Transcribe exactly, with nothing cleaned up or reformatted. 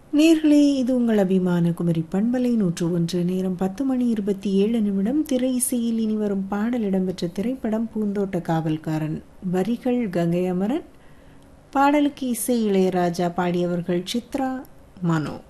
நேர்களே, இது உங்கள் அபிமான குமரி பண்பலை நூற்று ஒன்று. நேரம் பத்து மணி இருபத்தி ஏழு நிமிடம். திரை இசையில் இனி வரும் பாடல் இடம்பெற்ற திரைப்படம் பூந்தோட்ட காவல்காரன். வரிகள் கங்கை அமரன், பாடலுக்கு இசை இளையராஜா, பாடியவர்கள் சித்ரா, மனோ.